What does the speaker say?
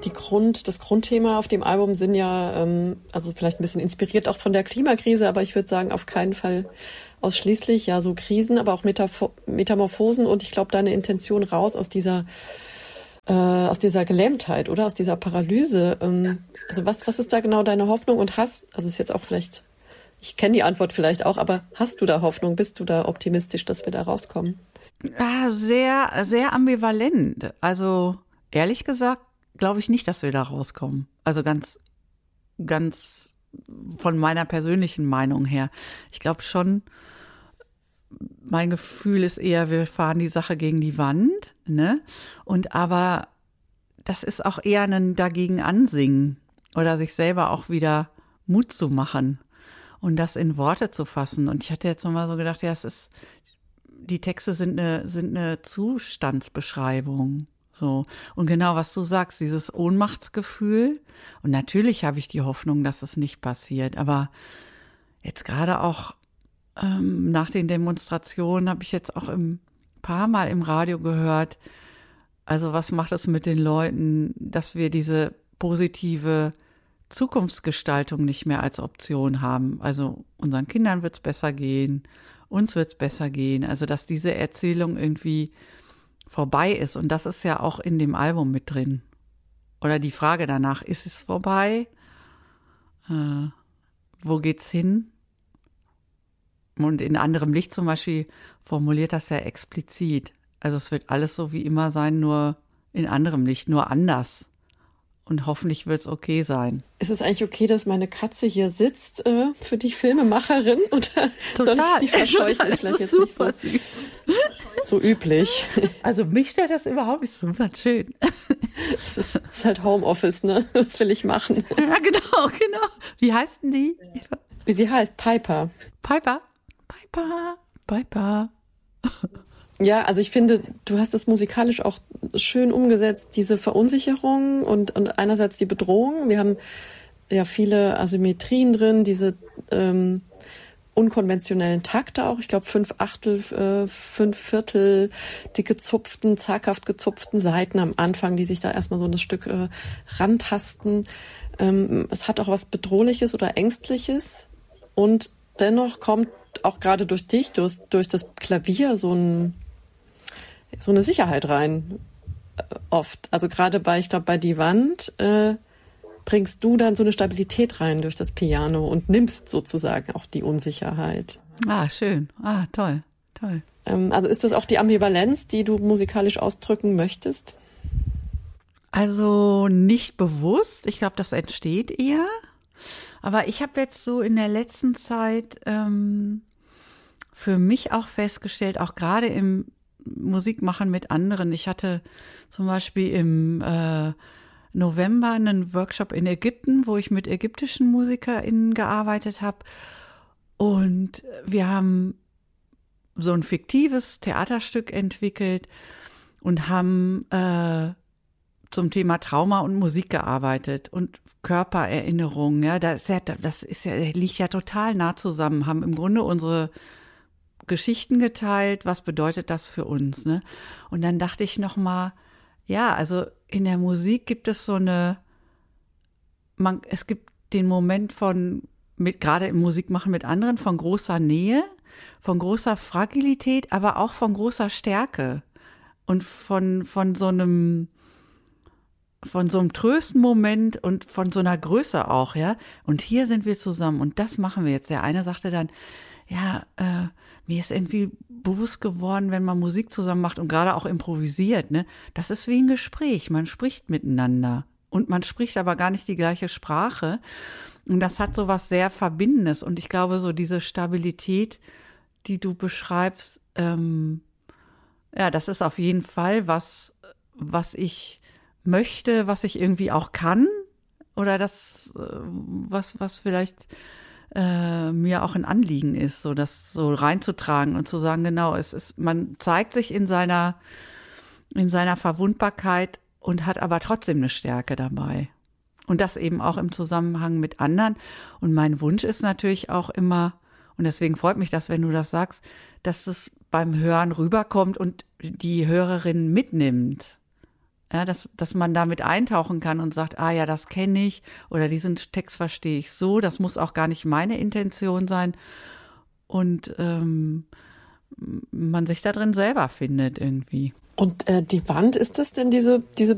das Grundthema auf dem Album sind ja, also vielleicht ein bisschen inspiriert auch von der Klimakrise, aber ich würde sagen, auf keinen Fall ausschließlich, ja, so Krisen, aber auch Metamorphosen und ich glaube, deine Intention raus aus dieser Gelähmtheit, oder? Aus dieser Paralyse. Also was ist da genau deine Hoffnung und also ist jetzt auch vielleicht, ich kenne die Antwort vielleicht auch, aber hast du da Hoffnung? Bist du da optimistisch, dass wir da rauskommen? Ja, sehr, sehr ambivalent. Also ehrlich gesagt glaube ich nicht, dass wir da rauskommen. Also ganz, ganz von meiner persönlichen Meinung her. Ich glaube schon, mein Gefühl ist eher, wir fahren die Sache gegen die Wand, ne? Und aber das ist auch eher ein dagegen ansingen oder sich selber auch wieder Mut zu machen und das in Worte zu fassen. Und ich hatte jetzt nochmal so gedacht, ja, die Texte sind eine Zustandsbeschreibung. So. Und genau, was du sagst, dieses Ohnmachtsgefühl. Und natürlich habe ich die Hoffnung, dass es nicht passiert. Aber jetzt gerade auch nach den Demonstrationen habe ich jetzt auch ein paar Mal im Radio gehört, also was macht es mit den Leuten, dass wir diese positive Zukunftsgestaltung nicht mehr als Option haben. Also unseren Kindern wird es besser gehen, uns wird es besser gehen. Also dass diese Erzählung irgendwie vorbei ist. Und das ist ja auch in dem Album mit drin. Oder die Frage danach, ist es vorbei? Wo geht's hin? Und in anderem Licht zum Beispiel formuliert das ja explizit. Also es wird alles so wie immer sein, nur in anderem Licht, nur anders. Und hoffentlich wird es okay sein. Ist es eigentlich okay, dass meine Katze hier sitzt für die Filmemacherin? Oder total. Soll ich sie verscheuchen? Ist vielleicht jetzt nicht so üblich. Also mich stört das überhaupt nicht, super schön. Es ist halt Homeoffice, ne? Was will ich machen? Ja, genau. Wie heißt denn die? Wie sie heißt? Piper. Piper. Ja, also ich finde, du hast es musikalisch auch schön umgesetzt, diese Verunsicherung und einerseits die Bedrohung. Wir haben ja viele Asymmetrien drin, diese unkonventionellen Takte auch. Ich glaube 5/8, 5/4, die gezupften, zaghaft gezupften Saiten am Anfang, die sich da erstmal so ein Stück rantasten. Es hat auch was Bedrohliches oder Ängstliches und dennoch kommt auch gerade durch dich, durch das Klavier so eine Sicherheit rein, oft. Also gerade ich glaube, bei Die Wand bringst du dann so eine Stabilität rein durch das Piano und nimmst sozusagen auch die Unsicherheit. Ah, schön. Ah, toll. Also ist das auch die Ambivalenz, die du musikalisch ausdrücken möchtest? Also nicht bewusst. Ich glaube, das entsteht eher. Aber ich habe jetzt so in der letzten Zeit für mich auch festgestellt, auch gerade im Musikmachen mit anderen. Ich hatte zum Beispiel im November einen Workshop in Ägypten, wo ich mit ägyptischen MusikerInnen gearbeitet habe. Und wir haben so ein fiktives Theaterstück entwickelt und haben zum Thema Trauma und Musik gearbeitet und Körpererinnerungen, ja, liegt ja total nah zusammen, haben im Grunde unsere Geschichten geteilt, was bedeutet das für uns, ne? Und dann dachte ich nochmal, ja, also in der Musik gibt es es gibt den Moment gerade im Musikmachen mit anderen, von großer Nähe, von großer Fragilität, aber auch von großer Stärke und von so einem Tröstenmoment und von so einer Größe auch, ja. Und hier sind wir zusammen und das machen wir jetzt. Der eine sagte dann, ja, mir ist irgendwie bewusst geworden, wenn man Musik zusammen macht und gerade auch improvisiert, ne, das ist wie ein Gespräch. Man spricht miteinander und man spricht aber gar nicht die gleiche Sprache. Und das hat so was sehr Verbindendes. Und ich glaube, so diese Stabilität, die du beschreibst, ja, das ist auf jeden Fall was ich möchte, was ich irgendwie auch kann oder das, was vielleicht mir auch ein Anliegen ist, so das so reinzutragen und zu sagen, genau, man zeigt sich in seiner Verwundbarkeit und hat aber trotzdem eine Stärke dabei. Und das eben auch im Zusammenhang mit anderen. Und mein Wunsch ist natürlich auch immer, und deswegen freut mich das, wenn du das sagst, dass es beim Hören rüberkommt und die Hörerin mitnimmt. Ja, dass man damit eintauchen kann und sagt, ah ja, das kenne ich oder diesen Text verstehe ich so, das muss auch gar nicht meine Intention sein. Und man sich da drin selber findet irgendwie. Und die Wand, ist das denn diese